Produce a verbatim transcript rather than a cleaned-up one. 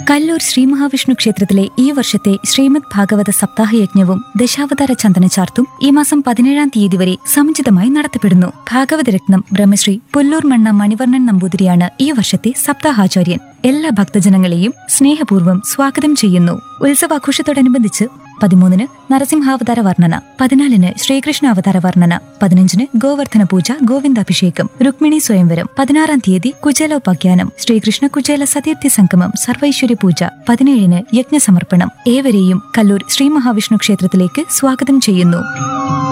കല്ലൂർ ശ്രീ മഹാവിഷ്ണു ക്ഷേത്രത്തിലെ ഈ വർഷത്തെ ശ്രീമദ് ഭാഗവത സപ്താഹയജ്ഞവും ദശാവതാര ചന്ദനചാർത്തും ഈ മാസം പതിനേഴാം തീയതി വരെ സമുചിതമായി നടത്തപ്പെടുന്നു. ഭാഗവതരത്നം ബ്രഹ്മശ്രീ പുല്ലൂർ മണ്ണ മണിവർണ്ണൻ നമ്പൂതിരിയാണ് ഈ വർഷത്തെ സപ്താഹാചാര്യൻ. എല്ലാ ഭക്തജനങ്ങളെയും സ്നേഹപൂർവ്വം സ്വാഗതം ചെയ്യുന്നു. ഉത്സവാഘോഷത്തോടനുബന്ധിച്ച് പതിമൂന്നിന് നരസിംഹാവതാര വർണ്ണന, പതിനാലിന് ശ്രീകൃഷ്ണ അവതാര വർണ്ണന, പതിനഞ്ചിന് ഗോവർദ്ധന പൂജ, ഗോവിന്ദാഭിഷേകം, രുക്മിണി സ്വയംവരം, പതിനാറാം തീയതി കുചേലോപാഖ്യാനം, ശ്രീകൃഷ്ണ കുചേല സതീർത്ഥി സംഗമം, സർവൈശ്വര്യ പൂജ, പതിനേഴിന് യജ്ഞസമർപ്പണം. ഏവരെയും കല്ലൂർ ശ്രീ മഹാവിഷ്ണു ക്ഷേത്രത്തിലേക്ക് സ്വാഗതം ചെയ്യുന്നു.